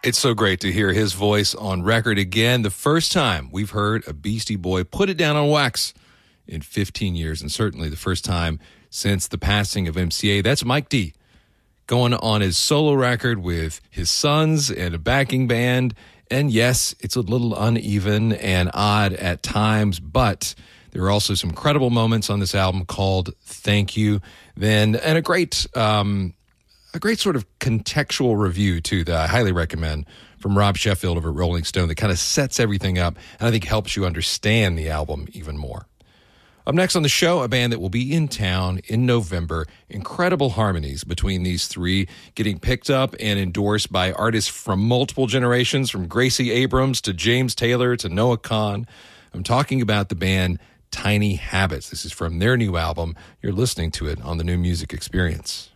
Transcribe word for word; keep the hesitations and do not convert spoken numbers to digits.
It's so great to hear his voice on record again. The first time we've heard a Beastie Boy put it down on wax in fifteen years, and certainly the first time since the passing of M C A. That's Mike D going on his solo record with his sons and a backing band. And yes, it's a little uneven and odd at times, but there are also some incredible moments on this album called Thank You. Then, and a great, um, a great sort of contextual review, too, that I highly recommend from Rob Sheffield over at Rolling Stone that kind of sets everything up and I think helps you understand the album even more. Up next on the show, a band that will be in town in November. Incredible harmonies between these three, getting picked up and endorsed by artists from multiple generations, from Gracie Abrams to James Taylor to Noah Kahan. I'm talking about the band Tiny Habits. This is from their new album. You're listening to it on the New Music Experience.